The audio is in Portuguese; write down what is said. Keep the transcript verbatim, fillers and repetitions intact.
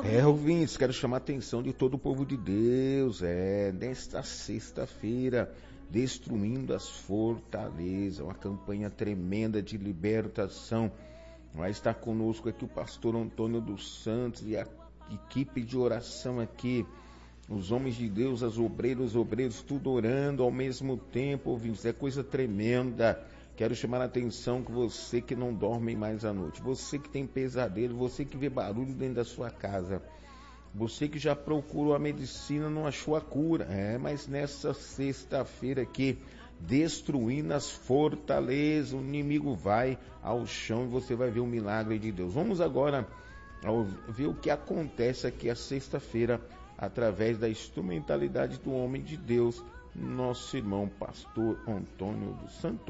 É, ouvintes, quero chamar a atenção de todo o povo de Deus, é, nesta sexta-feira, destruindo as fortalezas, uma campanha tremenda de libertação. Vai estar conosco aqui o pastor Antônio dos Santos e a equipe de oração aqui, os homens de Deus, as obreiras, os obreiros, tudo orando ao mesmo tempo, ouvintes, é coisa tremenda. Quero chamar a atenção que você que não dorme mais à noite, você que tem pesadelo, você que vê barulho dentro da sua casa, você que já procurou a medicina, não achou a cura, é, mas nessa sexta-feira aqui, destruindo as fortalezas, o inimigo vai ao chão e você vai ver o milagre de Deus. Vamos agora ver o que acontece aqui a sexta-feira, através da instrumentalidade do homem de Deus, nosso irmão pastor Antônio dos Santos.